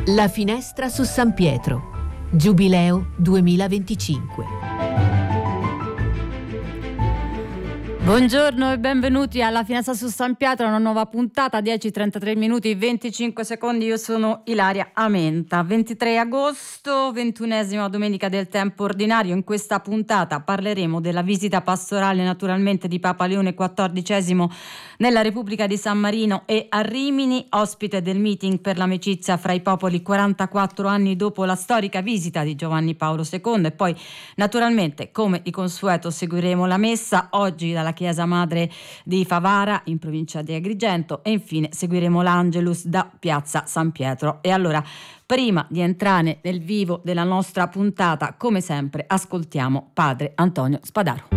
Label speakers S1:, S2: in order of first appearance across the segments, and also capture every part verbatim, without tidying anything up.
S1: La finestra su San Pietro. Giubileo duemilaventicinque.
S2: Buongiorno e benvenuti alla Finestra su San Pietro, una nuova puntata, dieci e trentatré minuti e venticinque secondi. Io sono Ilaria Amenta. ventitré agosto, ventunesima domenica del tempo ordinario. In questa puntata parleremo della visita pastorale naturalmente di Papa Leone quattordicesimo nella Repubblica di San Marino e a Rimini, ospite del meeting per l'amicizia fra i popoli quarantaquattro anni dopo la storica visita di Giovanni Paolo secondo, e poi naturalmente, come di consueto, seguiremo la messa oggi dalla Chiesa Madre di Favara in provincia di Agrigento e infine seguiremo l'Angelus da Piazza San Pietro. E allora, prima di entrare nel vivo della nostra puntata, come sempre ascoltiamo Padre Antonio Spadaro.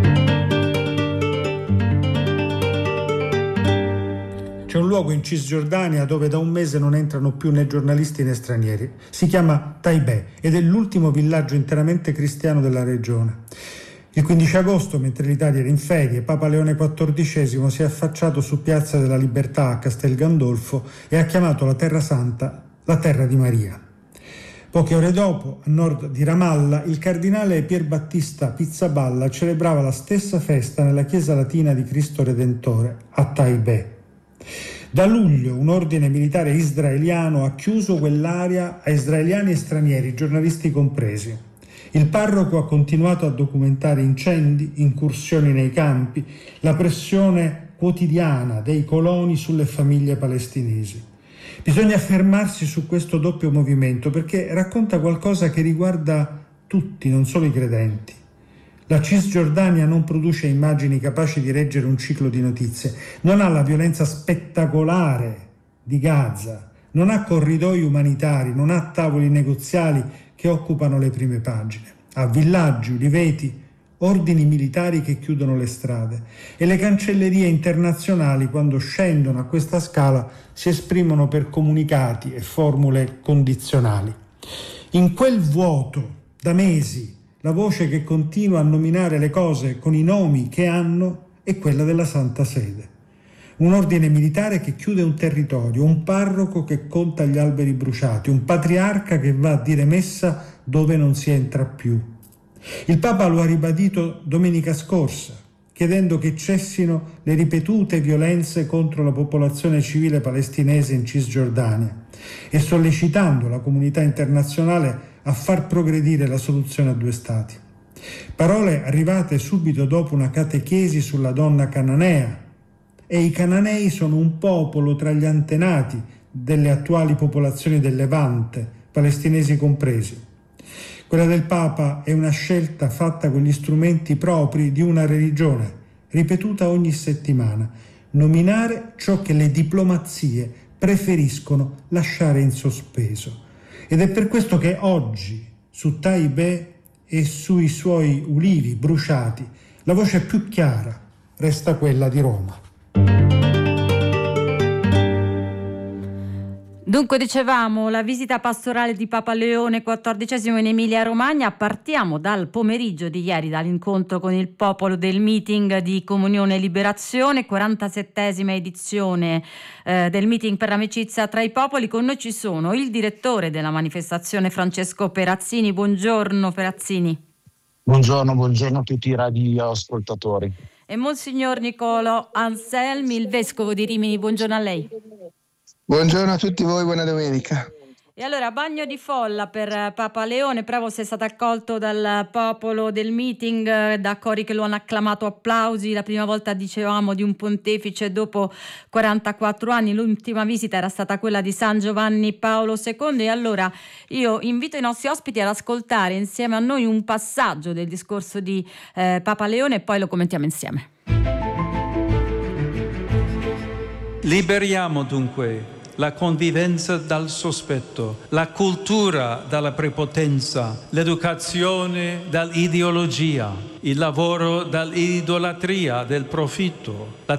S3: C'è un luogo in Cisgiordania dove da un mese non entrano più né giornalisti né stranieri. Si chiama Taibeh ed è l'ultimo villaggio interamente cristiano della regione. Il quindici agosto, mentre l'Italia era in ferie, Papa Leone quattordicesimo si è affacciato su Piazza della Libertà a Castel Gandolfo e ha chiamato la Terra Santa la Terra di Maria. Poche ore dopo, a nord di Ramallah, il cardinale Pier Battista Pizzaballa celebrava la stessa festa nella chiesa latina di Cristo Redentore a Taibeh. Da luglio un ordine militare israeliano ha chiuso quell'area a israeliani e stranieri, giornalisti compresi. Il parroco ha continuato a documentare incendi, incursioni nei campi, la pressione quotidiana dei coloni sulle famiglie palestinesi. Bisogna fermarsi su questo doppio movimento perché racconta qualcosa che riguarda tutti, non solo i credenti. La Cisgiordania non produce immagini capaci di reggere un ciclo di notizie, non ha la violenza spettacolare di Gaza, non ha corridoi umanitari, non ha tavoli negoziali che occupano le prime pagine. Ha villaggi, uliveti, ordini militari che chiudono le strade e le cancellerie internazionali, quando scendono a questa scala, si esprimono per comunicati e formule condizionali. In quel vuoto, da mesi, la voce che continua a nominare le cose con i nomi che hanno è quella della Santa Sede. Un ordine militare che chiude un territorio, un parroco che conta gli alberi bruciati, un patriarca che va a dire messa dove non si entra più. Il Papa lo ha ribadito domenica scorsa, chiedendo che cessino le ripetute violenze contro la popolazione civile palestinese in Cisgiordania e sollecitando la comunità internazionale a far progredire la soluzione a due stati. Parole arrivate subito dopo una catechesi sulla donna cananea. E i cananei sono un popolo tra gli antenati delle attuali popolazioni del Levante, palestinesi compresi. Quella del Papa è una scelta fatta con gli strumenti propri di una religione, ripetuta ogni settimana: nominare ciò che le diplomazie preferiscono lasciare in sospeso. Ed è per questo che oggi, su Taibeh e sui suoi ulivi bruciati, la voce più chiara resta quella di Roma.
S2: Dunque, dicevamo, la visita pastorale di Papa Leone quattordicesimo in Emilia-Romagna. Partiamo dal pomeriggio di ieri, dall'incontro con il popolo del meeting di Comunione e Liberazione, quarantasettesima edizione eh, del meeting per l'amicizia tra i popoli. Con noi ci sono il direttore della manifestazione, Francesco Perazzini. Buongiorno Perazzini.
S4: Buongiorno, buongiorno a tutti i radioascoltatori.
S2: E Monsignor Niccolò Anselmi, il vescovo di Rimini. Buongiorno a lei.
S5: Buongiorno a tutti voi, buona domenica.
S2: E allora, bagno di folla per Papa Leone. Prevost è stato accolto dal popolo del meeting, da cori che lo hanno acclamato applausi. La prima volta, dicevamo, di un pontefice dopo quarantaquattro anni. L'ultima visita era stata quella di San Giovanni Paolo secondo. E allora io invito i nostri ospiti ad ascoltare insieme a noi un passaggio del discorso di eh, Papa Leone e poi lo commentiamo insieme.
S6: Liberiamo dunque la convivenza dal sospetto, la cultura dalla prepotenza, l'educazione dall'ideologia, il lavoro dall'idolatria del profitto, la